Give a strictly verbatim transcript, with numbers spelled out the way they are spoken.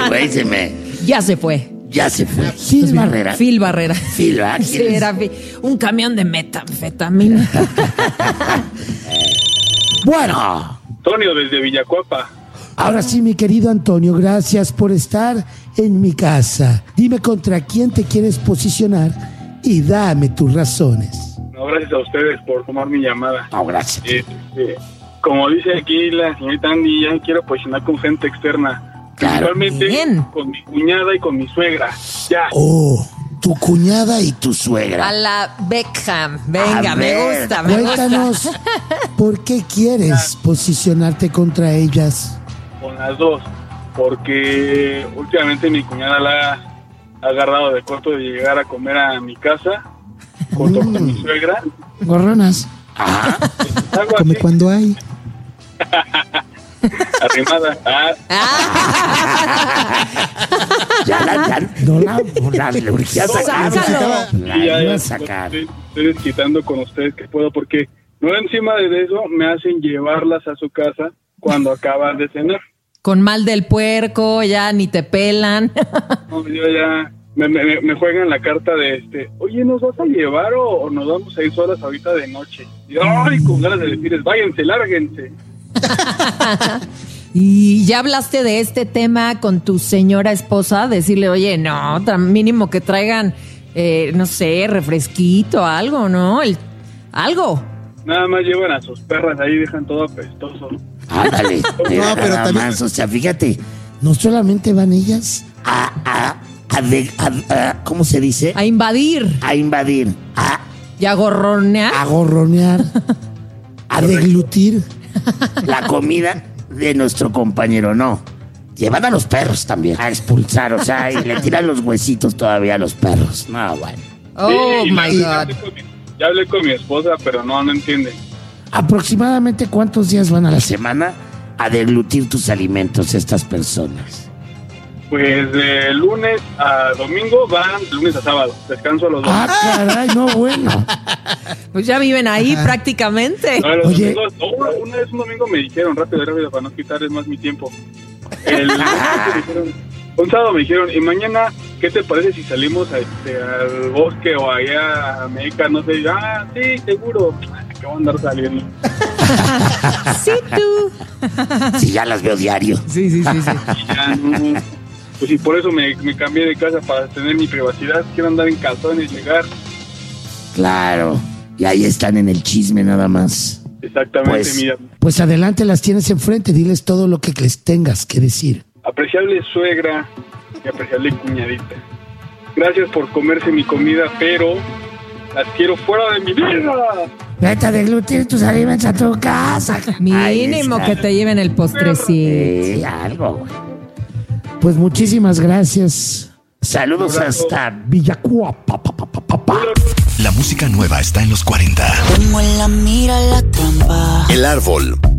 güey se me... Ya se fue. Ya se fue. Phil Barrera. Phil Barrera. Phil, ¿ah? Sí, era un camión de metanfetamina. Bueno. Antonio desde Villacuapa. Ahora sí, mi querido Antonio, gracias por estar en mi casa. Dime contra quién te quieres posicionar y dame tus razones. No, gracias a ustedes por tomar mi llamada. No, gracias. Eh, eh, como dice aquí la señorita Andy, ya quiero posicionar con gente externa. Claro. Principalmente Bien. con mi cuñada y con mi suegra. Ya. Oh, Tu cuñada y tu suegra. A la Beckham. Venga, A me ver, gusta, me cuéntanos, gusta. ¿por qué quieres posicionarte contra ellas? Con las dos. Porque últimamente mi cuñada la ha agarrado de corto de llegar a comer a mi casa junto Mm. con mi suegra. Gorronas, Ajá. Algo come así, cuando hay. arrimada. Ah, Ya la, ya, no la, la, le urgía sacar. Sácalo. La y ya, iba a ya, sacar. Estoy, estoy desquitando con ustedes que puedo, porque no encima de eso me hacen llevarlas a su casa cuando acaban de cenar. Con mal del puerco, ya ni te pelan. No, yo ya me, me, me juegan la carta de este, oye, ¿nos vas a llevar o, o nos vamos a ir solas ahorita de noche? Y ay, con ganas de decirles, váyanse, lárguense. ¿Y ya hablaste de este tema con tu señora esposa? Decirle, oye, no, tra- mínimo que traigan, eh, no sé, refresquito, algo, ¿no? El, algo. Nada más llevan a sus perras ahí, dejan todo apestoso. Ándale. No, pero nada también- más, o sea, fíjate. No solamente van ellas, A, a, a, de- a- a- ¿cómo se dice? A invadir A invadir. A, y a gorronear. a gorronear, a deglutir. la comida de nuestro compañero, no. Llevan a los perros también a expulsar, o sea, y le tiran los huesitos todavía a los perros. No, bueno. Oh, Sí, my ya God. hablé con mi- Ya hablé con mi esposa, pero no, no entiende. ¿Aproximadamente cuántos días van a la La semana? semana a deglutir tus alimentos estas personas. Pues de lunes a domingo van, de lunes a sábado. Descanso a los dos. Ah, caray, no, bueno. Pues ya viven ahí prácticamente. No, los Oye. domingos, no, una, una vez un domingo me dijeron, rápido, rápido, para no quitarles más mi tiempo. El, me dijeron, un sábado me dijeron, y mañana, ¿qué te parece si salimos a este, al bosque o allá a Meca? No sé, ah, sí, seguro. Que van a andar saliendo. Sí, tú. Si ya las veo diario. Sí, sí, sí, sí. Y ya, no, pues y por eso me, me cambié de casa, para tener mi privacidad. Quiero andar en calzones, llegar. Claro. Y ahí están en el chisme nada más. Exactamente, Pues- mira. Pues adelante, las tienes enfrente, diles todo lo que les tengas que decir. Apreciable suegra y apreciable cuñadita. Gracias por comerse mi comida, pero las quiero fuera de mi vida. Vete a deglutir tus alimentos a tu casa. Ahí Mínimo está. que te lleven el postrecito. Sí, algo, güey. Pues muchísimas gracias. Saludos hasta Villacuapa, pa, pa, pa, pa, pa. La música nueva está en los cuarenta. Tengo en la mira la trampa. El árbol